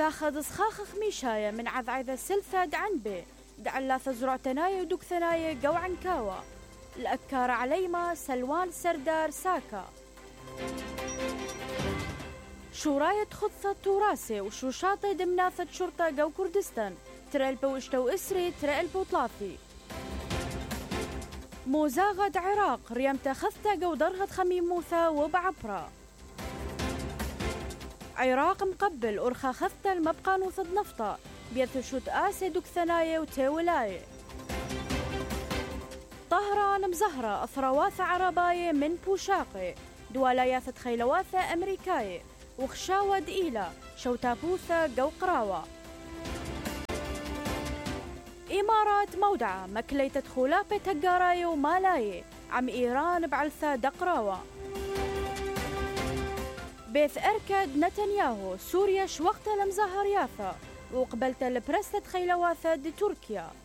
ثاخذ صخاخ خميشاية من عذعذة سلثة عنبي دعلاث زرع تناية ودك ثناية قو عنكاوة الأكار عليما سلوان سردار ساكا شوراية خطة توراسي وشوشاطي دمناثة شرطة قو كردستان ترقلبو اشتو اسري ترقلبو طلافي موزاغة عراق ريمتا خثة قو ضرغة خميموثة وبعبرة عراق مقبل أرخا خثة المبقى نوثد نفطة بيثشوت آسي دك ثناية وتاولاية طهران مزهرة أثرواثة عرباية من بوشاقي دوالاياثة خيلواثة أمريكاية وخشاوة دقيلة شوتابوثة قو قراوة إمارات مودعة مكليتة خلافة تقاراية ومالاية عم إيران بعلثة دقراوة بيث أركد نتنياهو سوريا شوقت المزهر ياثا وقبلت البرستة خيلواثة دي تركيا